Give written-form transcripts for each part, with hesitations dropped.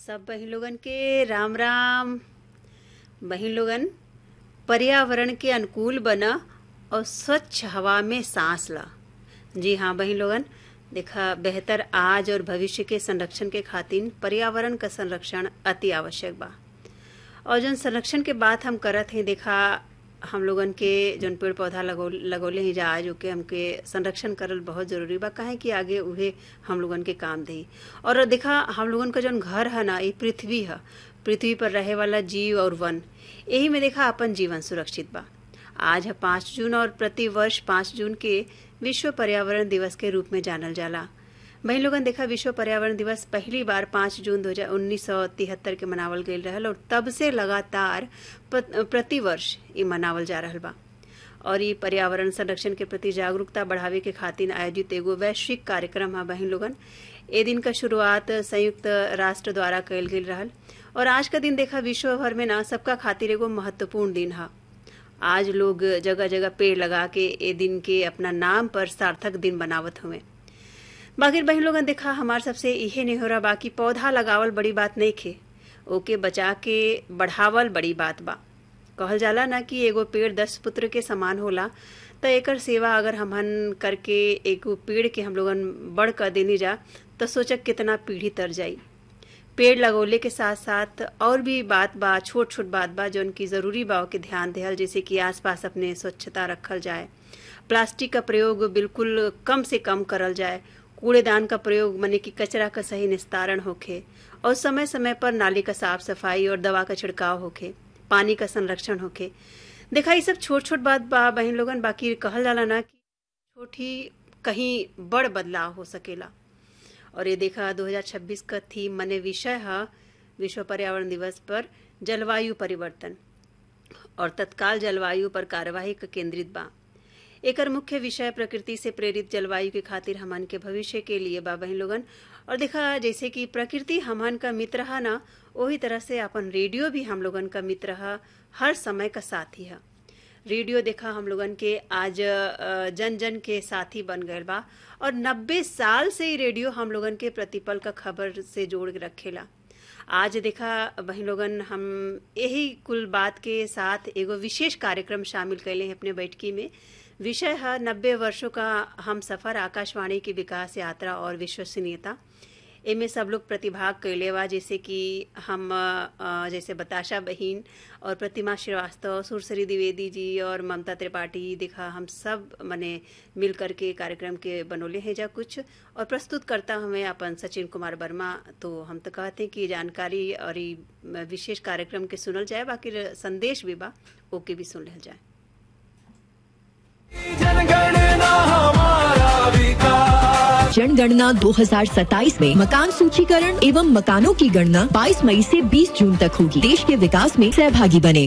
सब बहिन लोगन के राम राम। बहिन लोगन, पर्यावरण के अनुकूल बना और स्वच्छ हवा में सांस ला। जी हाँ बहिन लोगन, देखा बेहतर आज और भविष्य के संरक्षण के खातिर पर्यावरण का संरक्षण अति आवश्यक बा। और जन संरक्षण के बात हम करत हैं, देखा हम लोगन के जन पेड़ पौधा लगोले ही जा आज ओके हमके संरक्षण करल बहुत जरूरी बा, काहे कि आगे उहे हम लोगन के काम दे। और देखा हम लोगन का जन घर है ना, ये पृथ्वी है, पृथ्वी पर रहे वाला जीव और वन, यही में देखा अपन जीवन सुरक्षित बा। आज है 5 जून और प्रति वर्ष 5 जून के विश्व पर्यावरण दिवस के रूप में जानल जाला। बहिन लोगन, देखा विश्व पर्यावरण दिवस पहली बार 5 जून 1973 के मनावल गईल रहल और तब से लगातार प्रति वर्ष ये मनावल जा रहल बा। और ये पर्यावरण संरक्षण के प्रति जागरूकता बढ़ावे के खातिर आयोजित एगो वैश्विक कार्यक्रम है। बहिन लोगन, ए दिन का शुरुआत संयुक्त राष्ट्र द्वारा कईल गईल रहल और आज का दिन देखा विश्व भर में ना सबका खातिर एगो महत्वपूर्ण दिन है। आज लोग जगह जगह पेड़ लगा के ए दिन के अपना नाम पर सार्थक दिन बनावत हुए। बाकी बहिन लोगन, देखा हमार सबसे इहे नहीं हो रहा, बाकी पौधा लगावल बड़ी बात नहीं खे, ओके बचा के बढ़ावल बड़ी बात बा। कहल जाला ना कि एगो पेड़ 10 पुत्र के समान होला, तो एकर सेवा अगर हमन करके एगो पेड़ के हम लोगन बड़ कर देनी जा तो सोचा कितना पीढ़ी तर जाई। पेड़ लगौले के साथ साथ और भी बात बा, छोट छोट बात बा जौन की जरूरी बा के ध्यान देहल, जैसे कि आसपास अपने स्वच्छता रखल जाए, प्लास्टिक का प्रयोग बिल्कुल कम से कम करल जाए, कूड़ेदान का प्रयोग माने कि कचरा का सही निस्तारण होखे, और समय समय पर नाली का साफ सफाई और दवा का छिड़काव होखे, पानी का संरक्षण होखे। देखा ये सब छोट छोट बात बा बहन लोगन, बाकी कहल जाला ना कि छोटी कहीं बड़ बदलाव हो सकेला। और ये देखा 2026 का थीम माने विषय है विश्व पर्यावरण दिवस पर जलवायु परिवर्तन और तत्काल जलवायु पर कार्यवाही का केंद्रित बा। एकर मुख्य विषय प्रकृति से प्रेरित जलवायु के खातिर हमन के भविष्य के लिए बा बहन लोगन। और देखा जैसे कि प्रकृति हमन का मित्र है ना, वही तरह से अपन रेडियो भी हम लोगन का मित्र है, हर समय का साथी है। रेडियो देखा हम लोगन के आज जन जन के साथी बन गए बा और 90 साल से ही रेडियो हम लोगन के प्रतिपल का खबर से जोड़ के रखेला। आज देखा बहन लोगन, हम यही कुल बात के साथ एगो विशेष कार्यक्रम शामिल कैले हैं अपने बैठकी में। विषय है 90 वर्षों का हम सफर, आकाशवाणी की विकास यात्रा और विश्वसनीयता। इनमें सब लोग प्रतिभाग कैले बा, जैसे कि हम जैसे बताशा बहिन और प्रतिमा श्रीवास्तव, सुरसरी द्विवेदी जी और ममता त्रिपाठी, देखा हम सब मने मिल करके कार्यक्रम के बनोले हैं जा कुछ। और प्रस्तुत करता हमें अपन सचिन कुमार वर्मा। तो हम तो कहते हैं कि जानकारी और विशेष कार्यक्रम के सुनल जाए, बाकी संदेश भी बा ओके भी सुन लिया जाए। जनगणना 2027 में मकान सूचीकरण एवं मकानों की गणना 22 मई से 20 जून तक होगी। देश के विकास में सहभागी बने।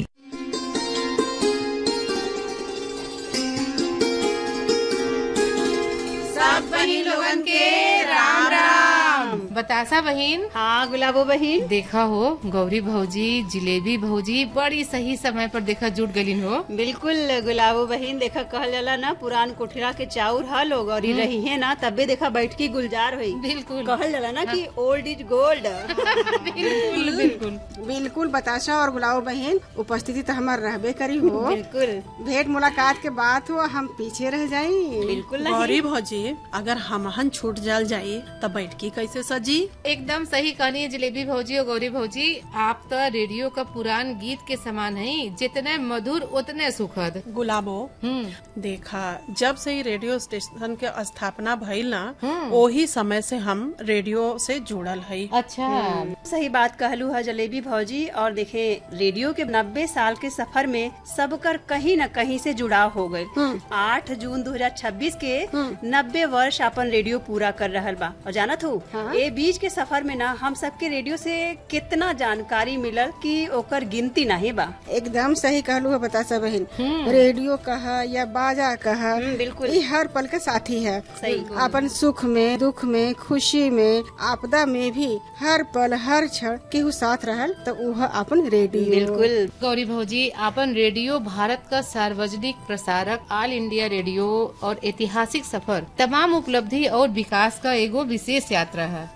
सब बहिन लोगन के राम राम। बतासा बहिन। हाँ गुलाबो बहिन। देखा हो गौरी भौजी, जिलेबी भौजी बड़ी सही समय पर देखा जुट गलिन हो। बिल्कुल गुलाबो बहिन, देखा कहल जाला ना पुरान कोठरा के चाउर हा लोग और रही है ना, तबे देखा बैठकी गुलजार हुई। बिल्कुल कहल जाला ना कि ओल्ड इज गोल्ड। बिल्कुल बिल्कुल बिल्कुल बताशा और गुलाबो बहन उपस्थिति तो हमार रहबे करी हो। बिल्कुल भेंट मुलाकात के बात हो, हम पीछे रह जाई। बिल्कुल नहीं। गौरी भौजी, अगर हमहन छूट जाल जाये तब बैठकी कैसे सजी? एकदम सही कहनी है जिलेबी भौजी और गौरी भौजी। आप तो रेडियो का पुरान गीत के समान है, जितने मधुर उतने सुखद। गुलाबो, देखा जब से ही रेडियो स्टेशन के स्थापना भइल ना, वही समय से हम रेडियो से जुड़ल है। अच्छा सही बात कहलू है जलेबी भौजी। और देखे रेडियो के 90 साल के सफर में सबकर कहीं न कहीं से जुड़ाव हो गए। 8 जून 2026 के 90 वर्ष अपन रेडियो पूरा कर रहल बा। और जानत हो ए बीच के सफर में ना हम सबके रेडियो से कितना जानकारी मिलल कि ओकर गिनती नहीं बा। एकदम सही कहलू है बताशा बहन। रेडियो कहा या बाजा कहा, बिल्कुल ये हर पल का साथी है। सही। अपन सुख में, दुख में, खुशी में, आपदा में भी हर पल हर क्षण केहू साथ रहल तो वह अपन रेडियो। बिल्कुल गौरी भौजी, अपन रेडियो भारत का सार्वजनिक प्रसारक, ऑल इंडिया रेडियो और ऐतिहासिक सफर, तमाम उपलब्धि और विकास का एगो विशेष यात्रा है।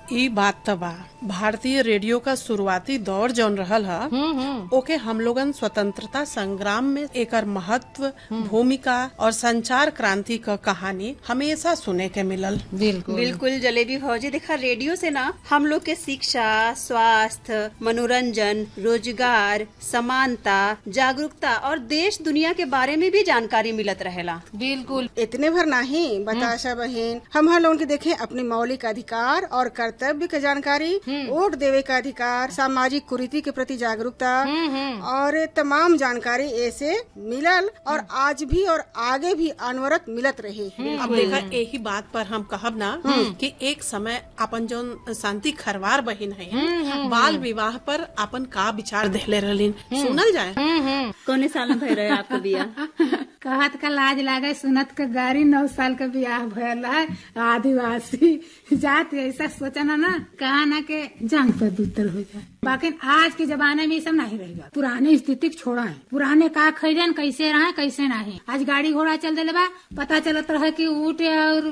ई बात तो बा। भारतीय रेडियो का शुरुआती दौर जौन रहल ह ओके हम लोगन स्वतंत्रता संग्राम में एकर महत्व, भूमिका और संचार क्रांति का कहानी हमेशा सुने के मिलल। बिल्कुल जलेबी भौजी, देखा रेडियो से ना हम लोग के शिक्षा, स्वास्थ्य, मनोरंजन, रोजगार, समानता, जागरूकता और देश दुनिया के बारे में भी जानकारी मिलत रहेला। बिल्कुल। इतने भर नहीं बताशा बहन, हम लोगों के देखे अपने मौलिक अधिकार और कर्तव्य की जानकारी, वोट देवे का अधिकार, सामाजिक कुरीति के प्रति जागरूकता और तमाम जानकारी ऐसे मिलल और आज भी और आगे भी अनवरत मिलत रहे। अब देखा यही बात पर हम कहब ना कि एक समय अपन जो शांति खरवार बहिन है बाल विवाह पर अपन का विचार देले रहलिन, सुनल जाए। कौने साल में भय रहे आपका बियाह? कहत का लाज लागे सुनत का गारी 9 साल का ब्याह भयल है। आदिवासी जात ऐसा सोचना ना कहा ना के जंग पर दूतर हो जाए। बाकी आज के जमाने में ये सब नहीं रहेगा। पुरानी स्थिति छोड़ा है, पुराने का खैरन कैसे रहे कैसे नहीं। आज गाड़ी घोड़ा चल दिले बा, पता चलत रहे कि ऊँट और